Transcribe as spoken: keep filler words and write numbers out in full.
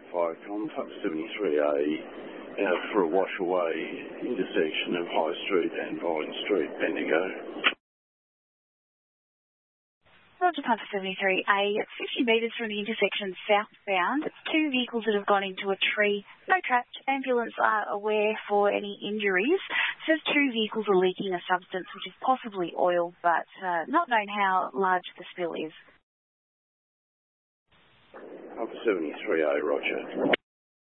Fire Com, Pub seventy-three A, out for a wash away intersection of High Street and Vine Street, Bendigo. Roger, Pub seventy-three A, fifty metres from the intersection southbound. Two vehicles that have gone into a tree. No trapped. Ambulance are aware for any injuries. Says two vehicles are leaking a substance which is possibly oil, but uh, not known how large the spill is. Pub seventy-three A, Roger.